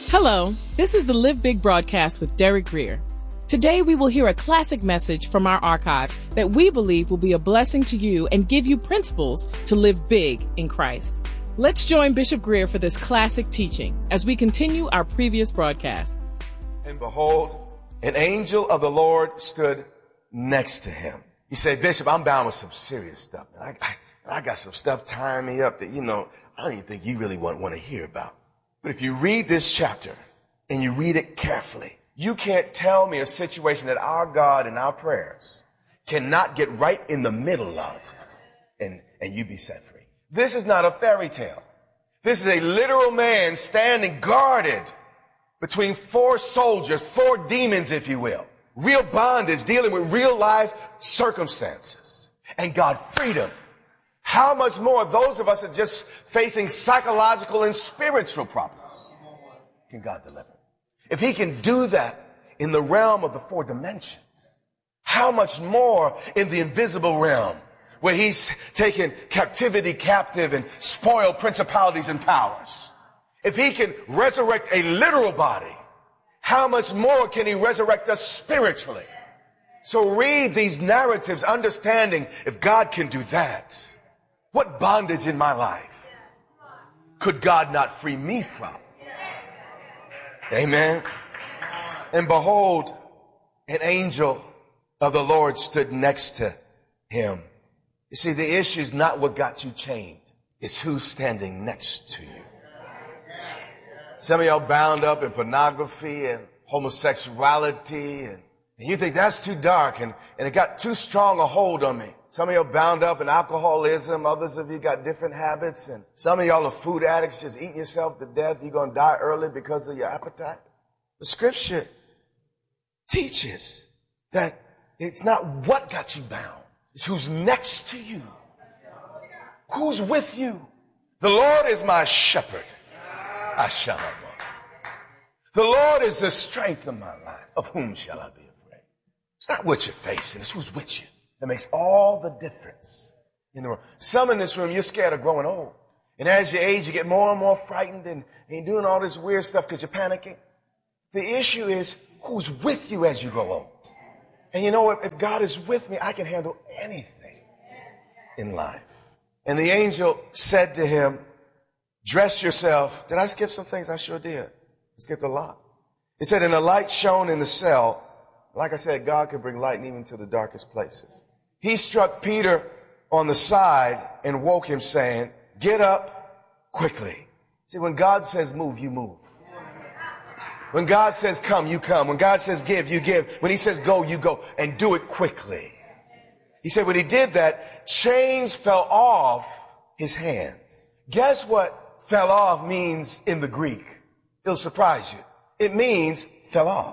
Hello, this is the Live Big broadcast with Derek Greer. Today we will hear a classic message from our archives that we believe will be a blessing to you and give you principles to live big in Christ. Let's join Bishop Greer for this classic teaching as we continue our previous broadcast. And behold, an angel of the Lord stood next to him. You say, Bishop, I'm bound with some serious stuff. I got some stuff tying me up that, I don't even think you really want to hear about. But if you read this chapter and you read it carefully, you can't tell me a situation that our God and our prayers cannot get right in the middle of and you be set free. This is not a fairy tale. This is a literal man standing guarded between four soldiers, four demons, if you will. Real bondage, dealing with real life circumstances. And God freed him. How much more those of us that are just facing psychological and spiritual problems can God deliver? If he can do that in the realm of the four dimensions, how much more in the invisible realm where he's taken captivity captive and spoiled principalities and powers? If he can resurrect a literal body, how much more can he resurrect us spiritually? So read these narratives, understanding if God can do that, what bondage in my life could God not free me from? Amen. And behold, an angel of the Lord stood next to him. You see, the issue is not what got you chained. It's who's standing next to you. Some of y'all bound up in pornography and homosexuality, and you think that's too dark, and it got too strong a hold on me. Some of y'all bound up in alcoholism. Others of you got different habits. And some of y'all are food addicts, just eating yourself to death. You're going to die early because of your appetite. The scripture teaches that it's not what got you bound. It's who's next to you. Who's with you. The Lord is my shepherd. I shall not want. The Lord is the strength of my life. Of whom shall I be afraid? It's not what you're facing. It's who's with you. That makes all the difference in the world. Some in this room, you're scared of growing old. And as you age, you get more and more frightened and you're doing all this weird stuff because you're panicking. The issue is who's with you as you grow old. And you know what? If God is with me, I can handle anything in life. And the angel said to him, dress yourself. Did I skip some things? I sure did. I skipped a lot. He said, and the light shone in the cell. Like I said, God can bring light even to the darkest places. He struck Peter on the side and woke him, saying, get up quickly. See, when God says move, you move. When God says come, you come. When God says give, you give. When he says go, you go. And do it quickly. He said when he did that, chains fell off his hands. Guess what fell off means in the Greek? It'll surprise you. It means fell off.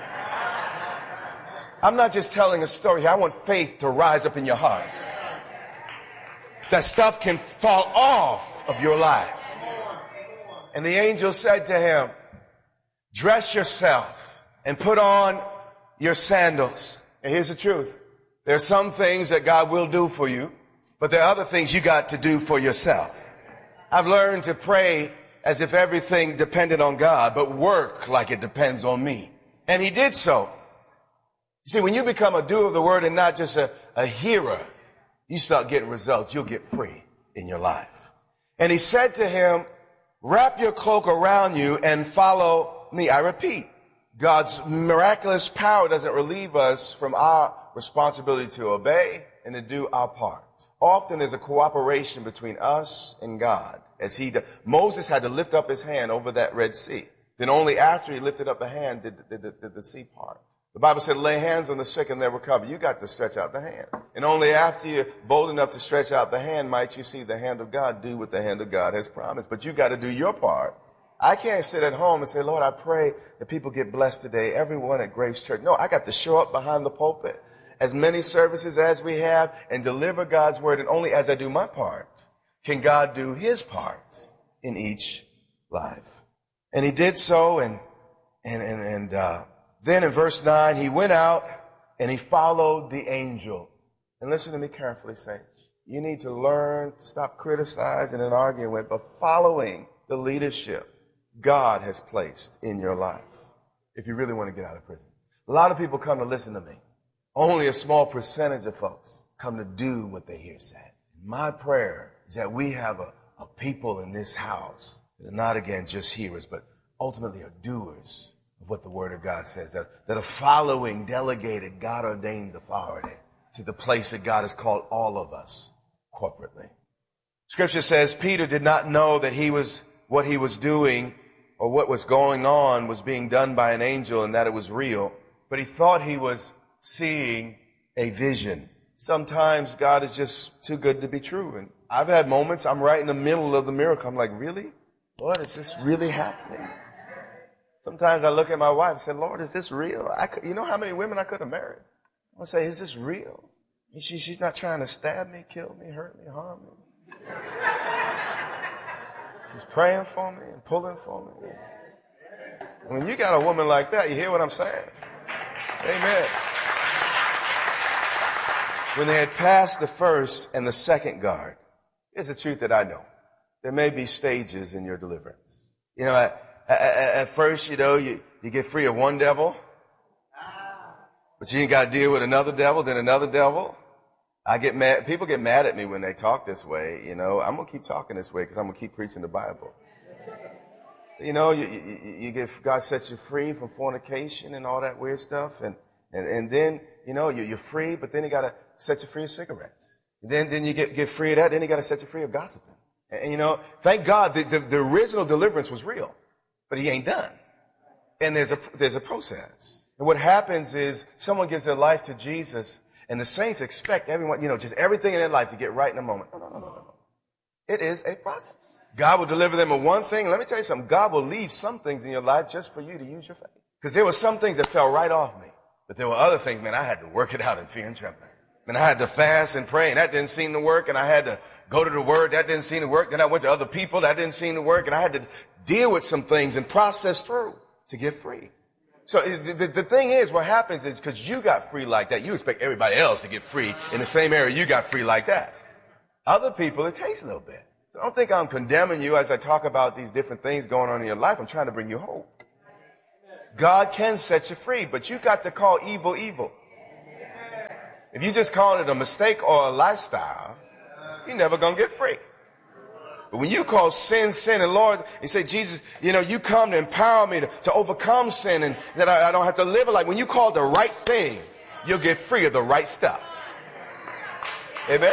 I'm not just telling a story here. I want faith to rise up in your heart. That stuff can fall off of your life. And the angel said to him, dress yourself and put on your sandals. And here's the truth. There are some things that God will do for you, but there are other things you got to do for yourself. I've learned to pray as if everything depended on God, but work like it depends on me. And he did so. You see, when you become a doer of the word and not just a hearer, you start getting results. You'll get free in your life. And he said to him, wrap your cloak around you and follow me. I repeat, God's miraculous power doesn't relieve us from our responsibility to obey and to do our part. Often there's a cooperation between us and God. Moses had to lift up his hand over that Red Sea. Then only after he lifted up a hand did the sea part. The Bible said, lay hands on the sick and they'll recover. You got to stretch out the hand. And only after you're bold enough to stretch out the hand might you see the hand of God do what the hand of God has promised. But you got to do your part. I can't sit at home and say, Lord, I pray that people get blessed today. Everyone at Grace Church. No, I got to show up behind the pulpit. As many services as we have and deliver God's word. And only as I do my part can God do his part in each life. And he did so. And then in verse 9, he went out and he followed the angel. And listen to me carefully, saints. You need to learn to stop criticizing and arguing with, but following the leadership. God has placed in your life if you really want to get out of prison. A lot of people come to listen to me. Only a small percentage of folks come to do what they hear said. My prayer is that we have a people in this house that are not, again, just hearers, but ultimately are doers of what the Word of God says, that are following delegated, God-ordained authority to the place that God has called all of us corporately. Scripture says Peter did not know that what he was doing or what was going on was being done by an angel and that it was real, but he thought he was seeing a vision. Sometimes God is just too good to be true. And I've had moments, I'm right in the middle of the miracle. I'm like, really? Lord, is this really happening? Sometimes I look at my wife and say, Lord, is this real? You know how many women I could have married? I say, is this real? She's not trying to stab me, kill me, hurt me, harm me. She's praying for me and pulling for me. When you got a woman like that, you hear what I'm saying? Amen. When they had passed the first and the second guard, here's the truth that I know. There may be stages in your deliverance. You know, at first, you get free of one devil, but you ain't got to deal with another devil, then another devil. I get mad. People get mad at me when they talk this way. You know, I'm going to keep talking this way because I'm going to keep preaching the Bible. You know, God sets you free from fornication and all that weird stuff. And then, you know, you're free, but then he got to set you free of cigarettes. Then you get free of that. Then he got to set you free of gossiping. And you know, thank God the original deliverance was real, but he ain't done. And there's a process. And what happens is someone gives their life to Jesus, and the saints expect everyone, you know, just everything in their life to get right in a moment. No. It is a process. God will deliver them of one thing. Let me tell you something. God will leave some things in your life just for you to use your faith. Because there were some things that fell right off me. But there were other things, man, I had to work it out in fear and trembling. And I had to fast and pray, and that didn't seem to work. And I had to go to the Word. That didn't seem to work. Then I went to other people. That didn't seem to work. And I had to deal with some things and process through to get free. So the thing is, what happens is because you got free like that, you expect everybody else to get free in the same area you got free like that. Other people, it takes a little bit. So don't think I'm condemning you as I talk about these different things going on in your life. I'm trying to bring you hope. God can set you free, but you got to call evil, evil. If you just call it a mistake or a lifestyle, you're never going to get free. But when you call sin, sin, and Lord, you say, Jesus, you know, you come to empower me to overcome sin and that I don't have to live a life. When you call the right thing, you'll get free of the right stuff. Amen?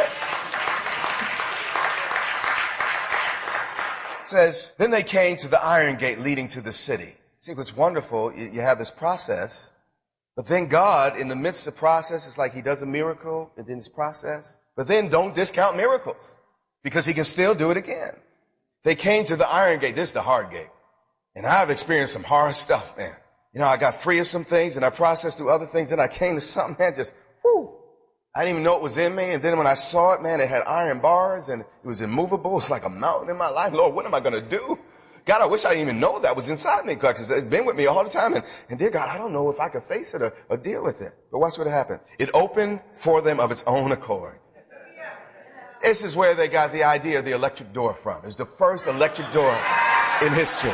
It says, then they came to the iron gate leading to the city. See, what's wonderful, you have this process, but then God, in the midst of the process, it's like he does a miracle in this process. But then don't discount miracles, because he can still do it again. They came to the iron gate. This is the hard gate. And I've experienced some hard stuff, man. You know, I got free of some things and I processed through other things. Then I came to something, man, just, whoo. I didn't even know it was in me. And then when I saw it, man, it had iron bars and it was immovable. It's like a mountain in my life. Lord, what am I going to do? God, I wish I didn't even know that was inside me, because it's been with me all the time. And dear God, I don't know if I could face it or deal with it. But watch what happened. It opened for them of its own accord. This is where they got the idea of the electric door from. It's the first electric door in history.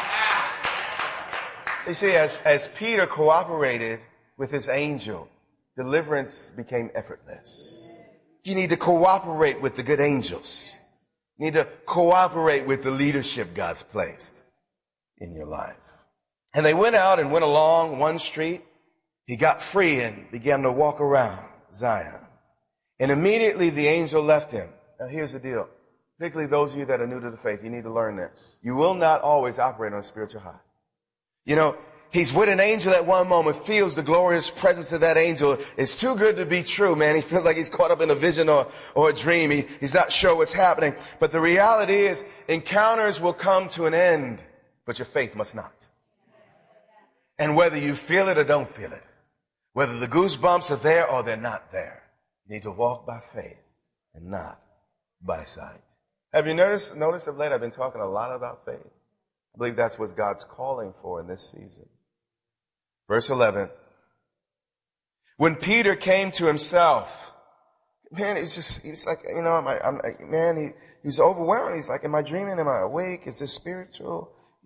You see, as Peter cooperated with his angel, deliverance became effortless. You need to cooperate with the good angels. You need to cooperate with the leadership God's placed in your life. And they went out and went along one street. He got free and began to walk around Zion. And immediately the angel left him. Now here's the deal. Particularly those of you that are new to the faith, you need to learn this. You will not always operate on a spiritual high. You know, he's with an angel at one moment, feels the glorious presence of that angel. It's too good to be true, man. He feels like he's caught up in a vision or a dream. He's not sure what's happening. But the reality is, encounters will come to an end, but your faith must not. And whether you feel it or don't feel it, whether the goosebumps are there or they're not there, you need to walk by faith and not by sight. Have you noticed of late I've been talking a lot about faith? I believe that's what God's calling for in this season. Verse 11. When Peter came to himself, man, he was like, you know, he was overwhelmed. He's like, am I dreaming? Am I awake? Is this spiritual?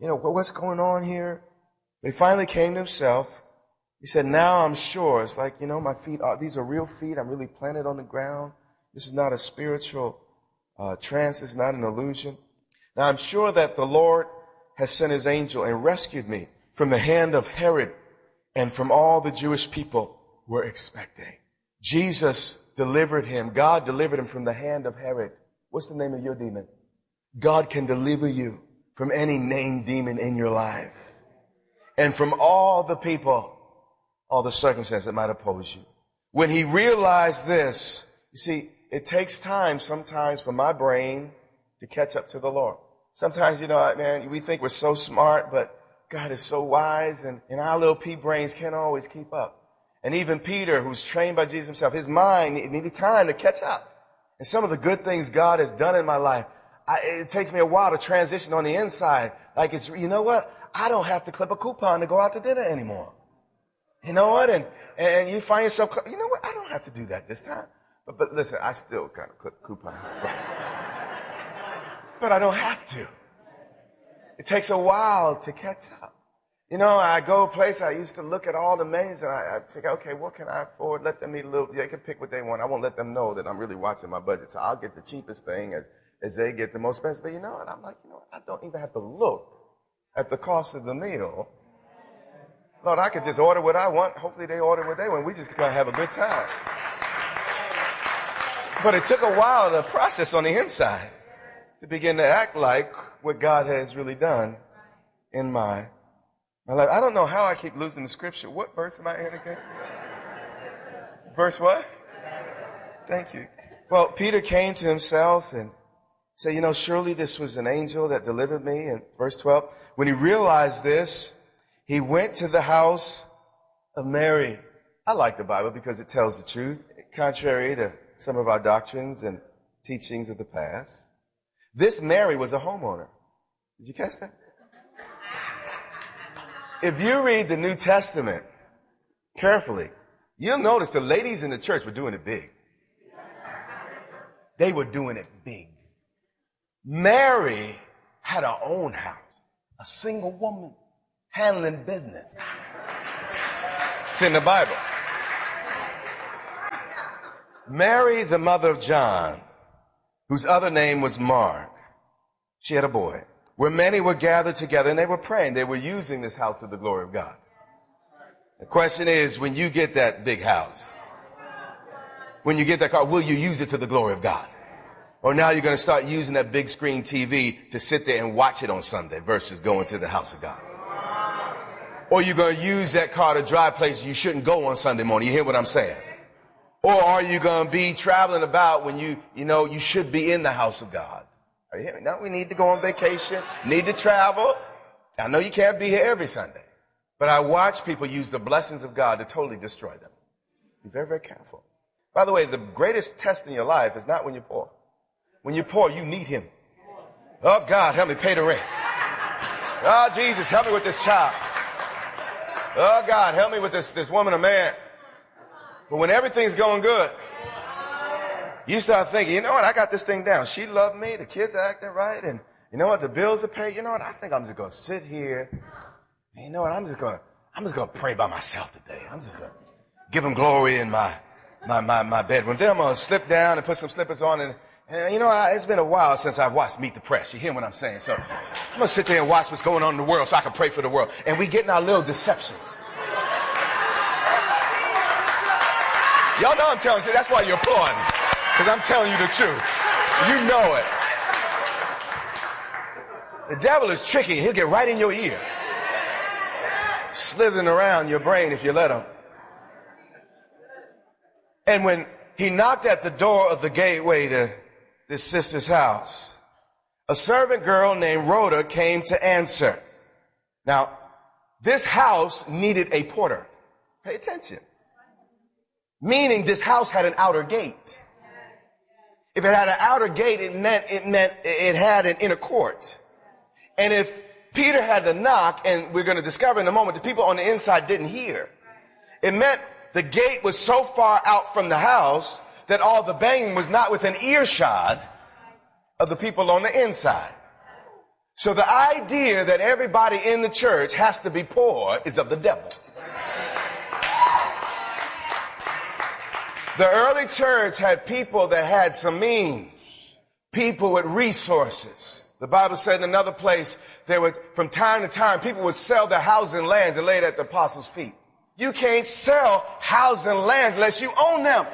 what's going on here? But he finally came to himself. He said, now I'm sure. It's like, my feet these are real feet. I'm really planted on the ground. This is not a spiritual trance. It's not an illusion. Now I'm sure that the Lord has sent his angel and rescued me from the hand of Herod and from all the Jewish people were expecting. Jesus delivered him. God delivered him from the hand of Herod. What's the name of your demon? God can deliver you from any named demon in your life and from all the people, all the circumstances that might oppose you. When he realized this, you see, it takes time sometimes for my brain to catch up to the Lord. Sometimes, man, we think we're so smart, but God is so wise, and our little pea brains can't always keep up. And even Peter, who's trained by Jesus himself, his mind needed time to catch up. And some of the good things God has done in my life, it takes me a while to transition on the inside. Like it's, I don't have to clip a coupon to go out to dinner anymore. You know what? And you find yourself, I don't have to do that this time. But listen, I still kind of clip coupons. But I don't have to. It takes a while to catch up. I go a place, I used to look at all the menus and I figure, okay, what can I afford? Let them eat a little, they can pick what they want. I won't let them know that I'm really watching my budget. So I'll get the cheapest thing as they get the most expensive. But I'm like, I don't even have to look at the cost of the meal. Lord, I could just order what I want. Hopefully they order what they want. We just gonna have a good time. But it took a while to process on the inside to begin to act like what God has really done in my life. I don't know how I keep losing the scripture. What verse am I in again? Verse what? Thank you. Well, Peter came to himself and said, surely this was an angel that delivered me. In verse 12, when he realized this, he went to the house of Mary. I like the Bible because it tells the truth, contrary to some of our doctrines and teachings of the past. This Mary was a homeowner. Did you catch that? If you read the New Testament carefully, you'll notice the ladies in the church were doing it big. They were doing it big. Mary had her own house, a single woman handling business. It's in the Bible. Mary, the mother of John, whose other name was Mark, she had a boy, where many were gathered together and they were praying. They were using this house to the glory of God. The question is, when you get that big house, when you get that car, will you use it to the glory of God? Or now you're going to start using that big screen TV to sit there and watch it on Sunday versus going to the house of God? Or you're going to use that car to drive places you shouldn't go on Sunday morning. You hear what I'm saying? Or are you going to be traveling about when you should be in the house of God? Are you hearing me? Now we need to go on vacation, need to travel. I know you can't be here every Sunday, but I watch people use the blessings of God to totally destroy them. Be very, very careful. By the way, the greatest test in your life is not when you're poor. When you're poor, you need him. Oh, God, help me pay the rent. Oh, Jesus, help me with this child. Oh, God, help me with this woman or man. But when everything's going good, you start thinking, you know what, I got this thing down. She loved me, the kids are acting right, and you know what, the bills are paid. You know what, I think I'm just going to sit here. And you know what, I'm just going to pray by myself today. I'm just going to give him glory in my bedroom. Then I'm going to slip down and put some slippers on, and you know what, it's been a while since I've watched Meet the Press. You hear what I'm saying? So I'm going to sit there and watch what's going on in the world so I can pray for the world. And we get in our little deceptions. Y'all know I'm telling you, that's why you're applauding. Because I'm telling you the truth. You know it. The devil is tricky. He'll get right in your ear. Slithering around your brain if you let him. And when he knocked at the door of the gateway to this sister's house, a servant girl named Rhoda came to answer. Now, this house needed a porter. Pay attention. Meaning this house had an outer gate. If it had an outer gate, it meant it had an inner court. And if Peter had to knock, and we're going to discover in a moment, the people on the inside didn't hear. It meant the gate was so far out from the house that all the banging was not within earshot of the people on the inside. So the idea that everybody in the church has to be poor is of the devil. The early church had people that had some means, people with resources. The Bible said in another place, from time to time, people would sell their houses and lands and lay it at the apostles' feet. You can't sell houses and lands unless you own them.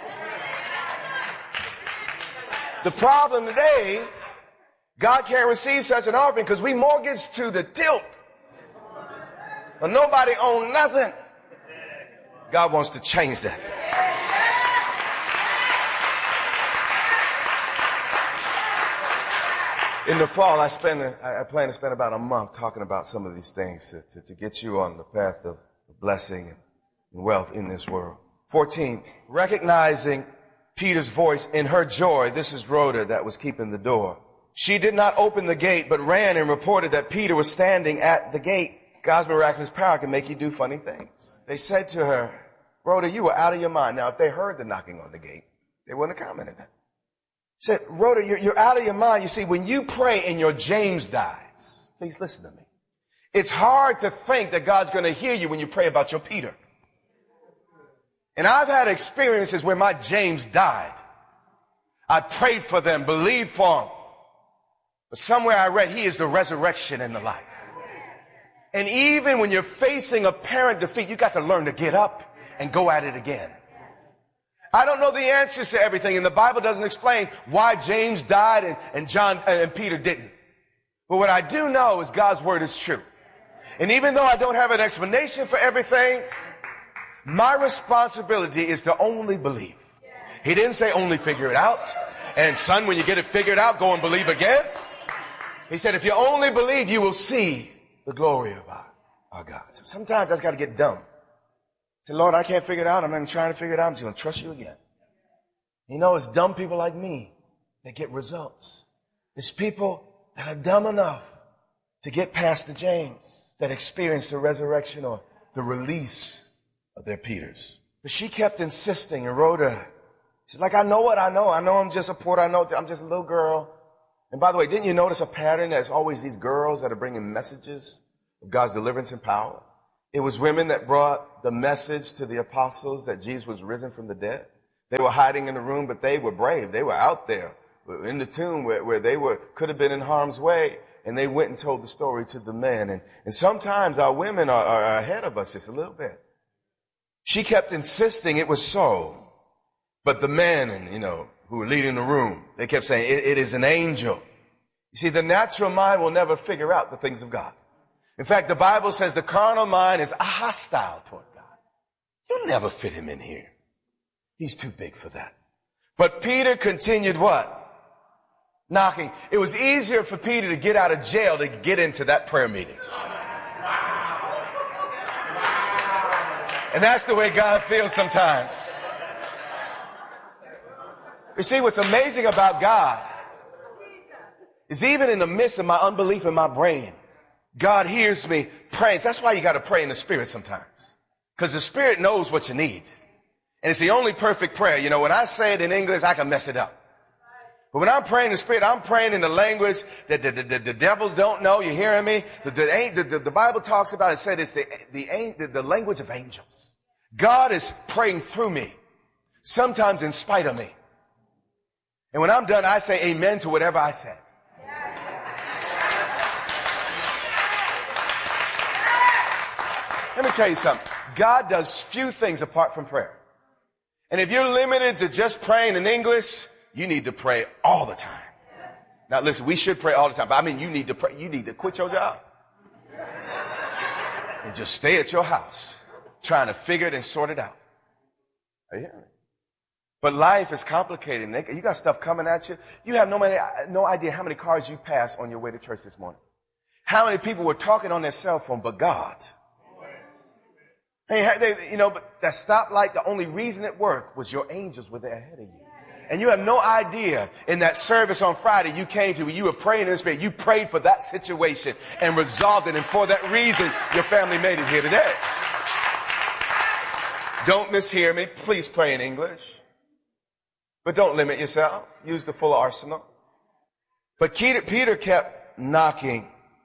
The problem today, God can't receive such an offering because we mortgage to the tilt. But nobody owns nothing. God wants to change that. In the fall, I plan to spend about a month talking about some of these things to get you on the path of blessing and wealth in this world. 14, recognizing Peter's voice in her joy. This is Rhoda that was keeping the door. She did not open the gate, but ran and reported that Peter was standing at the gate. God's miraculous power can make you do funny things. They said to her, Rhoda, you were out of your mind. Now, if they heard the knocking on the gate, they wouldn't have commented that. Said, Rhoda, you're out of your mind. You see, when you pray and your James dies, please listen to me. It's hard to think that God's going to hear you when you pray about your Peter. And I've had experiences where my James died. I prayed for them, believed for them. But somewhere I read he is the resurrection and the life. And even when you're facing apparent defeat, you got to learn to get up and go at it again. I don't know the answers to everything, and the Bible doesn't explain why James died and John and Peter didn't. But what I do know is God's word is true. And even though I don't have an explanation for everything, my responsibility is to only believe. He didn't say only figure it out. And son, when you get it figured out, go and believe again. He said, if you only believe, you will see the glory of our God. So sometimes that's got to get dumb. Say, Lord, I can't figure it out. I'm not even trying to figure it out. I'm just going to trust you again. You know, it's dumb people like me that get results. It's people that are dumb enough to get past the James, that experience the resurrection or the release of their Peters. But she kept insisting, and Rhoda, she's like, I know what I know. I know I'm just a porter. I know I'm just a little girl. And by the way, didn't you notice a pattern? There's always these girls that are bringing messages of God's deliverance and power. It was women that brought the message to the apostles that Jesus was risen from the dead. They were hiding in the room, but they were brave. They were out there in the tomb where they could have been in harm's way. And they went and told the story to the men. And sometimes our women are ahead of us just a little bit. She kept insisting it was so. But the men, who were leading the room, they kept saying, it is an angel. You see, the natural mind will never figure out the things of God. In fact, the Bible says the carnal mind is hostile toward God. You'll never fit him in here. He's too big for that. But Peter continued what? Knocking. It was easier for Peter to get out of jail to get into that prayer meeting. And that's the way God feels sometimes. You see, what's amazing about God is even in the midst of my unbelief in my brain, God hears me praying. That's why you got to pray in the Spirit sometimes. Because the Spirit knows what you need. And it's the only perfect prayer. When I say it in English, I can mess it up. But when I'm praying in the Spirit, I'm praying in the language that the devils don't know. You hearing me? The Bible talks about it, said it's the language of angels. God is praying through me, sometimes in spite of me. And when I'm done, I say amen to whatever I said. Let me tell you something. God does few things apart from prayer. And if you're limited to just praying in English, you need to pray all the time. Now listen, we should pray all the time, but you need to pray. You need to quit your job and just stay at your house trying to figure it and sort it out. Are you hearing me? But life is complicated. You got stuff coming at you. You have no idea how many cars you passed on your way to church this morning. How many people were talking on their cell phone, but God. But that stoplight, the only reason it worked was your angels were there ahead of you. And you have no idea in that service on Friday you came to, when you were praying in the Spirit, you prayed for that situation and resolved it. And for that reason, your family made it here today. Don't mishear me. Please pray in English. But don't limit yourself. Use the full arsenal. But Peter kept knocking.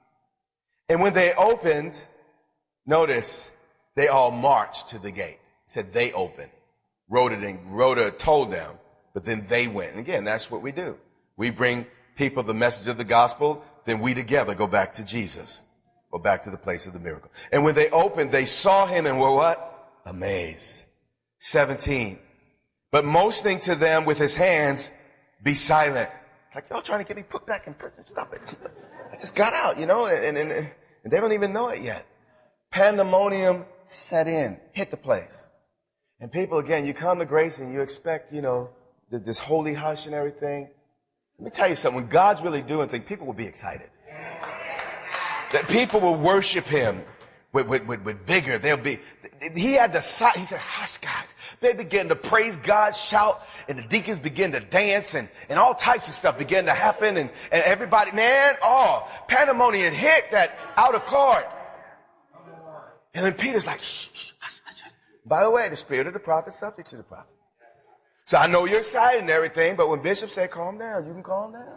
And when they opened, notice, they all marched to the gate. He said they opened. Rhoda told them, but then they went. And again, that's what we do. We bring people the message of the gospel, then we together go back to Jesus, or back to the place of the miracle. And when they opened, they saw him and were what? Amazed. 17. But motioning to them with his hands, be silent. Like, y'all trying to get me put back in prison. Stop it. I just got out, and they don't even know it yet. Pandemonium set in, hit the place. And people, again, you come to grace and you expect, this holy hush and everything. Let me tell you something. When God's really doing things, people will be excited. That people will worship him with vigor. He said, hush, guys. They began to praise God, shout, and the deacons began to dance, and all types of stuff began to happen, and everybody, pandemonium hit that outer court. And then Peter's like, shh, hush. By the way, the spirit of the prophet is subject to the prophet. So I know you're excited and everything, but when Bishop said calm down, you can calm down.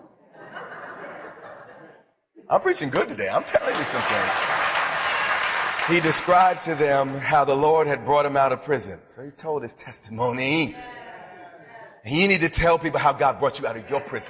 I'm preaching good today. I'm telling you something. He described to them how the Lord had brought him out of prison. So he told his testimony. And you need to tell people how God brought you out of your prison.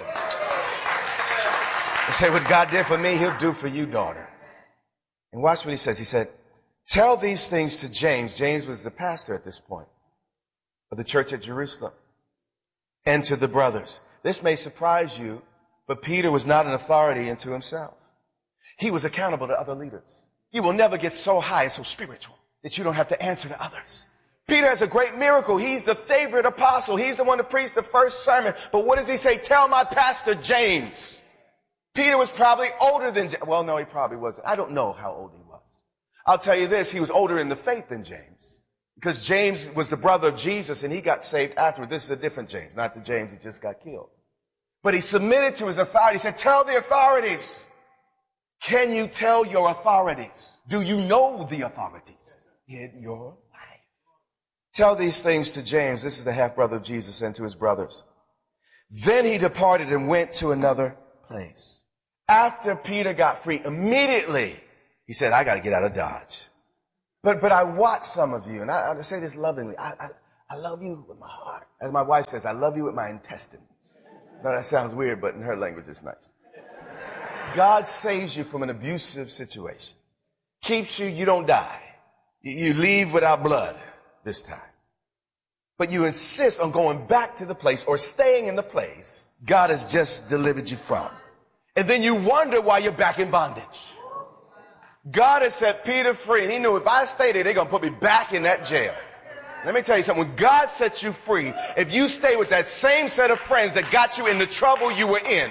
And say, what God did for me, he'll do for you, daughter. And watch what he says. He said, tell these things to James. James was the pastor at this point of the church at Jerusalem. And to the brothers. This may surprise you, but Peter was not an authority unto himself. He was accountable to other leaders. You will never get so high and so spiritual that you don't have to answer to others. Peter has a great miracle. He's the favorite apostle. He's the one that preached the first sermon. But what does he say? Tell my pastor James. Peter was probably older than James. Well, no, he probably wasn't. I don't know how old he was. I'll tell you this. He was older in the faith than James. Because James was the brother of Jesus and he got saved afterward. This is a different James, not the James that just got killed. But he submitted to his authority. He said, tell the authorities. Can you tell your authorities? Do you know the authorities in your life? Tell these things to James. This is the half-brother of Jesus, and to his brothers. Then he departed and went to another place. After Peter got free, immediately he said, I got to get out of Dodge. But I watch some of you, and I say this lovingly. I love you with my heart. As my wife says, I love you with my intestines. Now that sounds weird, but in her language it's nice. God saves you from an abusive situation. Keeps you don't die. You leave without blood this time. But you insist on going back to the place or staying in the place God has just delivered you from. And then you wonder why you're back in bondage. God has set Peter free, and he knew if I stay there, they're going to put me back in that jail. Let me tell you something. When God sets you free, if you stay with that same set of friends that got you in the trouble you were in,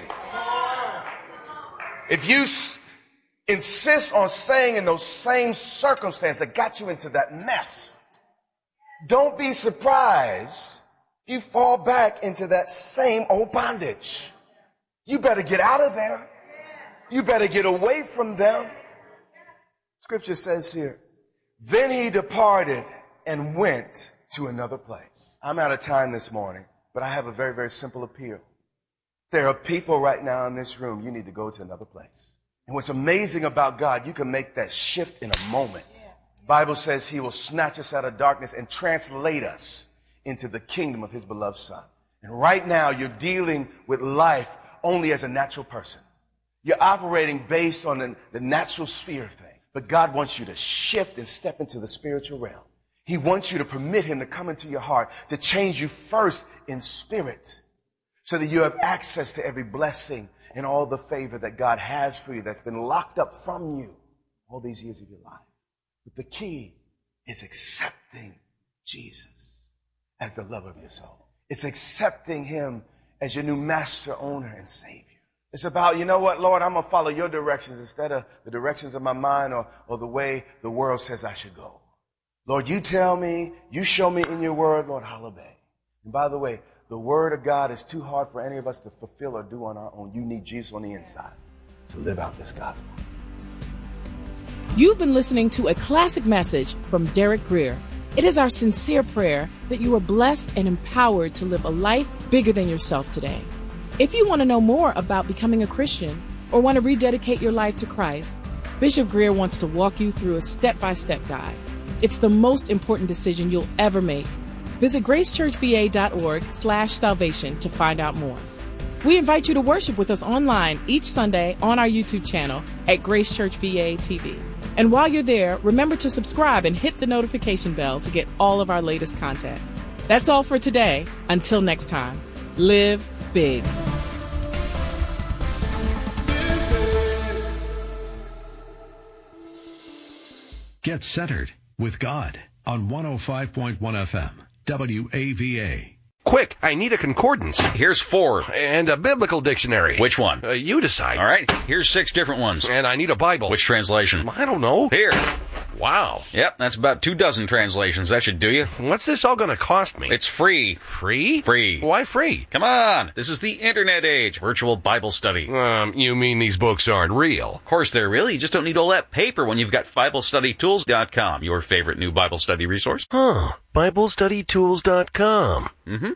if you insist on staying in those same circumstances that got you into that mess, don't be surprised you fall back into that same old bondage. You better get out of there. You better get away from them. Scripture says here, then he departed and went to another place. I'm out of time this morning, but I have a very, very simple appeal. There are people right now in this room, you need to go to another place. And what's amazing about God, you can make that shift in a moment. The Bible says he will snatch us out of darkness and translate us into the kingdom of his beloved Son. And right now, you're dealing with life only as a natural person. You're operating based on the natural sphere thing. But God wants you to shift and step into the spiritual realm. He wants you to permit him to come into your heart, to change you first in spirit, so that you have access to every blessing and all the favor that God has for you that's been locked up from you all these years of your life. But the key is accepting Jesus as the lover of your soul. It's accepting him as your new master, owner, and savior. It's about, you know what, Lord, I'm going to follow your directions instead of the directions of my mind or the way the world says I should go. Lord, you tell me, you show me in your word, Lord, I'll obey. And by the way, the word of God is too hard for any of us to fulfill or do on our own. You need Jesus on the inside to live out this gospel. You've been listening to a classic message from Derek Grier. It is our sincere prayer that you are blessed and empowered to live a life bigger than yourself today. If you want to know more about becoming a Christian or want to rededicate your life to Christ, Bishop Greer wants to walk you through a step-by-step guide. It's the most important decision you'll ever make. Visit gracechurchva.org/salvation to find out more. We invite you to worship with us online each Sunday on our YouTube channel at Grace Church VA TV. And while you're there, remember to subscribe and hit the notification bell to get all of our latest content. That's all for today. Until next time, live big. Get centered with God on 105.1 FM, WAVA. Quick, I need a concordance. Here's 4. And a biblical dictionary. Which one? You decide. All right, here's 6 different ones. And I need a Bible. Which translation? I don't know. Here. Wow. Yep, that's about 24 translations. That should do you. What's this all going to cost me? It's free. Free? Free. Why free? Come on. This is the internet age. Virtual Bible study. You mean these books aren't real? Of course they're real. You just don't need all that paper when you've got BibleStudyTools.com, your favorite new Bible study resource. BibleStudyTools.com.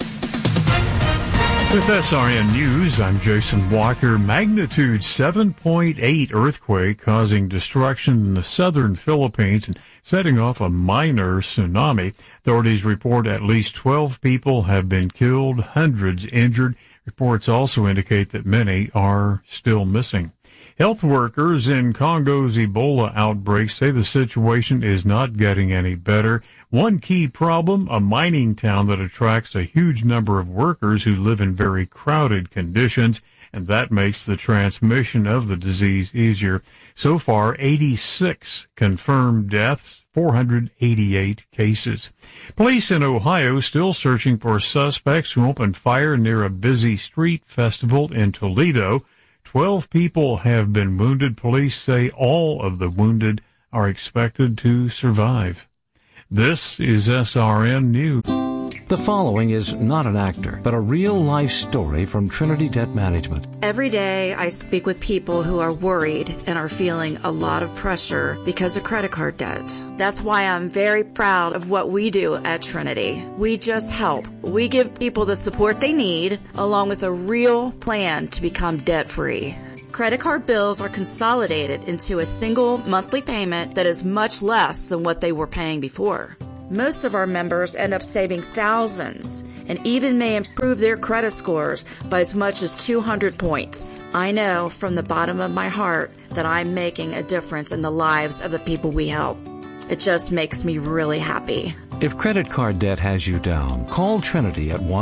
With SRN News, I'm Jason Walker. Magnitude 7.8 earthquake causing destruction in the southern Philippines and setting off a minor tsunami. Authorities report at least 12 people have been killed, hundreds injured. Reports also indicate that many are still missing. Health workers in Congo's Ebola outbreak say the situation is not getting any better. One key problem, a mining town that attracts a huge number of workers who live in very crowded conditions, and that makes the transmission of the disease easier. So far, 86 confirmed deaths, 488 cases. Police in Ohio still searching for suspects who opened fire near a busy street festival in Toledo. 12 people have been wounded. Police say all of the wounded are expected to survive. This is SRN News. The following is not an actor, but a real-life story from Trinity Debt Management. Every day I speak with people who are worried and are feeling a lot of pressure because of credit card debt. That's why I'm very proud of what we do at Trinity. We just help. We give people the support they need, along with a real plan to become debt-free. Credit card bills are consolidated into a single monthly payment that is much less than what they were paying before. Most of our members end up saving thousands and even may improve their credit scores by as much as 200 points. I know from the bottom of my heart that I'm making a difference in the lives of the people we help. It just makes me really happy. If credit card debt has you down, call Trinity at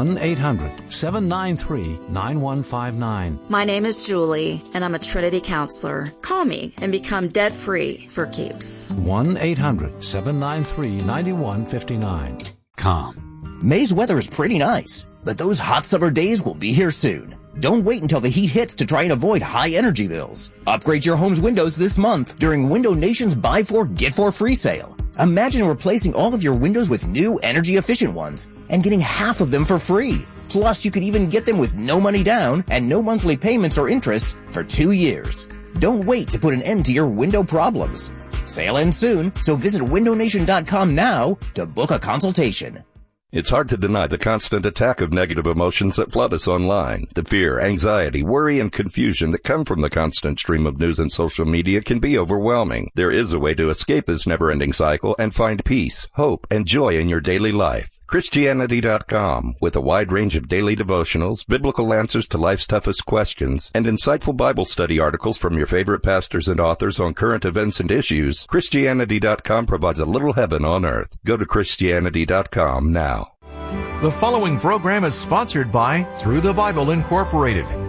1-800-793-9159. My name is Julie, and I'm a Trinity counselor. Call me and become debt-free for keeps. 1-800-793-9159. Calm. May's weather is pretty nice, but those hot summer days will be here soon. Don't wait until the heat hits to try and avoid high energy bills. Upgrade your home's windows this month during Window Nation's Buy 4, Get 4 free sale. Imagine replacing all of your windows with new energy-efficient ones and getting half of them for free. Plus, you could even get them with no money down and no monthly payments or interest for 2 years. Don't wait to put an end to your window problems. Sale ends soon, so visit windownation.com now to book a consultation. It's hard to deny the constant attack of negative emotions that flood us online. The fear, anxiety, worry, and confusion that come from the constant stream of news and social media can be overwhelming. There is a way to escape this never-ending cycle and find peace, hope, and joy in your daily life. Christianity.com, with a wide range of daily devotionals, biblical answers to life's toughest questions, and insightful Bible study articles from your favorite pastors and authors on current events and issues, Christianity.com provides a little heaven on earth. Go to Christianity.com now. The following program is sponsored by Through the Bible Incorporated.